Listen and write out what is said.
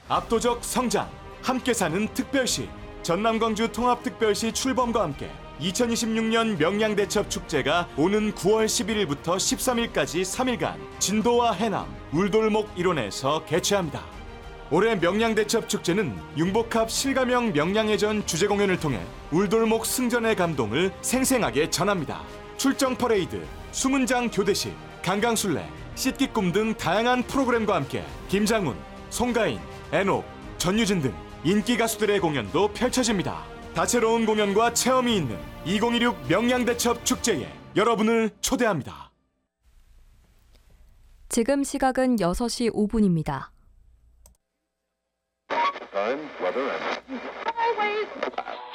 압도적 성장, 함께 사는 특별시. 전남광주 통합특별시 출범과 함께 2026년 명량대첩 축제가 오는 9월 11일부터 13일까지 3일간 진도와 해남, 울돌목 일원에서 개최합니다. 올해 명량대첩 축제는 융복합 실가명 명량해전 주제 공연을 통해 울돌목 승전의 감동을 생생하게 전합니다. 출정 퍼레이드, 수문장 교대식, 강강술래, 씻기꿈 등 다양한 프로그램과 함께 김장훈, 송가인, 애녹, 전유진 등 인기 가수들의 공연도 펼쳐집니다. 다채로운 공연과 체험이 있는 2026 명량대첩 축제에 여러분을 초대합니다. 지금 시각은 6시 5분입니다. Time, weather, and...